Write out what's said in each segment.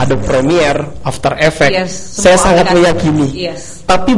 Adobe Premiere, After Effects. Yes, Saya sangat meyakini. Yes. Tapi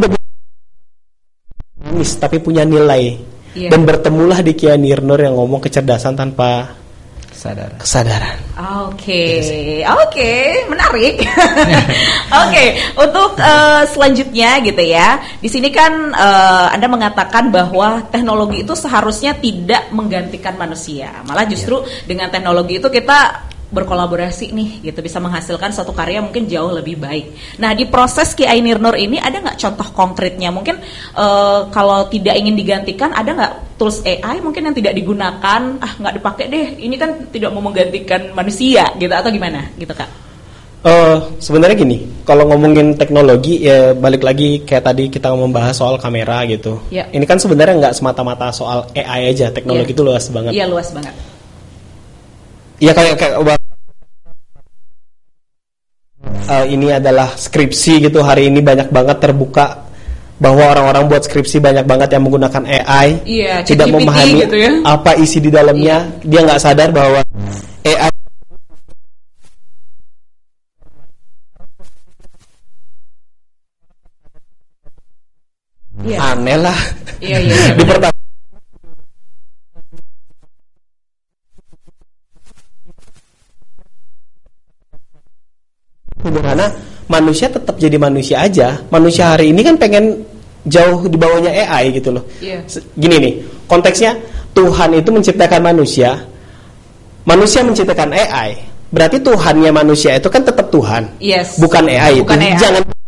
tapi punya nilai. Dan bertemulah di Kia Nirnur yang ngomong kecerdasan tanpa kesadaran. Oke, menarik. Oke, untuk selanjutnya gitu ya. Di sini kan Anda mengatakan bahwa teknologi itu seharusnya tidak menggantikan manusia. Malah justru dengan teknologi itu kita berkolaborasi nih gitu, bisa menghasilkan suatu karya mungkin jauh lebih baik. Nah, di proses Kiai Nirnur ini ada nggak contoh konkretnya? Mungkin kalau tidak ingin digantikan, ada nggak tools AI mungkin yang tidak digunakan, nggak dipakai deh, ini kan tidak mau menggantikan manusia gitu, atau gimana gitu Kak? Sebenarnya gini, kalau ngomongin teknologi ya balik lagi kayak tadi kita membahas soal kamera gitu. Ini kan sebenarnya nggak semata-mata soal AI aja, teknologi itu luas banget. Iya, luas banget. Iya, kayak ini adalah skripsi gitu, hari ini banyak banget terbuka bahwa orang-orang buat skripsi banyak banget yang menggunakan AI, tidak GPT memahami gitu ya, apa isi di dalamnya, dia nggak sadar bahwa AI aneh lah. Di pertama sederhana, manusia tetap jadi manusia aja. Manusia hari ini kan pengen jauh di bawahnya AI gitu loh. Gini nih, konteksnya Tuhan itu menciptakan manusia, manusia menciptakan AI. Berarti Tuhannya manusia itu kan tetap Tuhan, bukan AI. Bukan AI. Jangan